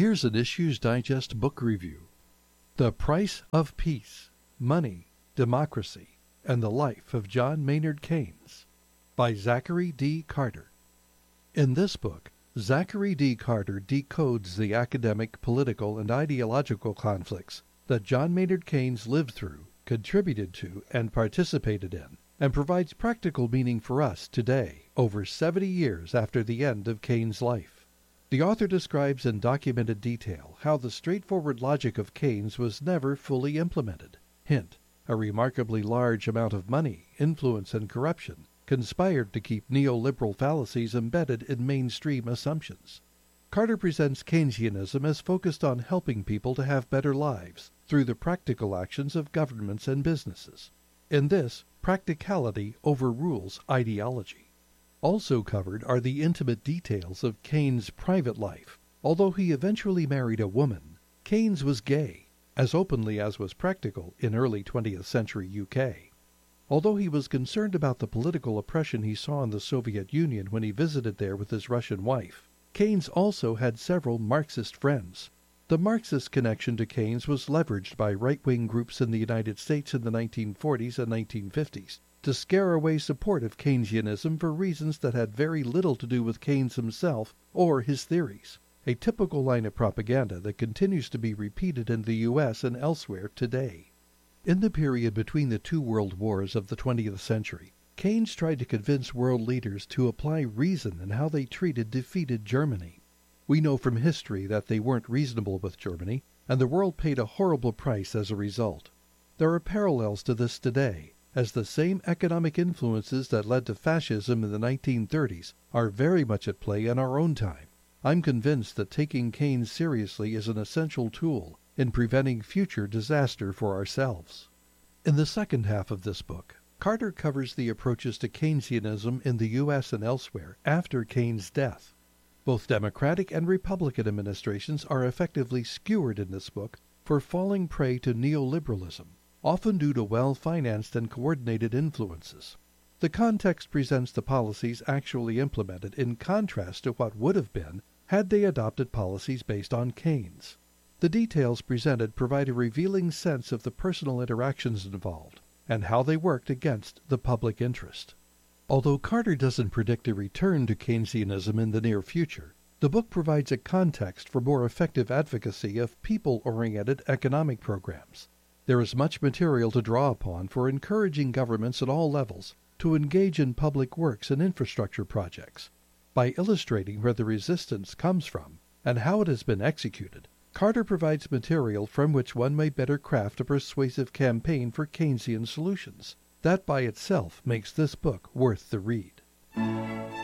Here's an Issues Digest book review. The Price of Peace, Money, Democracy, and the Life of John Maynard Keynes by Zachary D. Carter. In this book, Zachary D. Carter decodes the academic, political, and ideological conflicts that John Maynard Keynes lived through, contributed to, and participated in, and provides practical meaning for us today, over 70 years after the end of Keynes' life. The author describes in documented detail how the straightforward logic of Keynes was never fully implemented. Hint: a remarkably large amount of money, influence, and corruption conspired to keep neoliberal fallacies embedded in mainstream assumptions. Carter presents Keynesianism as focused on helping people to have better lives through the practical actions of governments and businesses. In this, practicality overrules ideology. Also covered are the intimate details of Keynes' private life. Although he eventually married a woman, Keynes was gay, as openly as was practical in early 20th century UK. Although he was concerned about the political oppression he saw in the Soviet Union when he visited there with his Russian wife, Keynes also had several Marxist friends. The Marxist connection to Keynes was leveraged by right-wing groups in the United States in the 1940s and 1950s to scare away support of Keynesianism for reasons that had very little to do with Keynes himself or his theories, a typical line of propaganda that continues to be repeated in the U.S. and elsewhere today. In the period between the two world wars of the 20th century, Keynes tried to convince world leaders to apply reason in how they treated defeated Germany. We know from history that they weren't reasonable with Germany, and the world paid a horrible price as a result. There are parallels to this today, as the same economic influences that led to fascism in the 1930s are very much at play in our own time. I'm convinced that taking Keynes seriously is an essential tool in preventing future disaster for ourselves. In the second half of this book, Carter covers the approaches to Keynesianism in the U.S. and elsewhere after Keynes' death. Both Democratic and Republican administrations are effectively skewered in this book for falling prey to neoliberalism, often due to well-financed and coordinated influences. The context presents the policies actually implemented in contrast to what would have been had they adopted policies based on Keynes. The details presented provide a revealing sense of the personal interactions involved and how they worked against the public interest. Although Carter doesn't predict a return to Keynesianism in the near future, the book provides a context for more effective advocacy of people-oriented economic programs. There is much material to draw upon for encouraging governments at all levels to engage in public works and infrastructure projects. By illustrating where the resistance comes from and how it has been executed, Carter provides material from which one may better craft a persuasive campaign for Keynesian solutions. That by itself makes this book worth the read.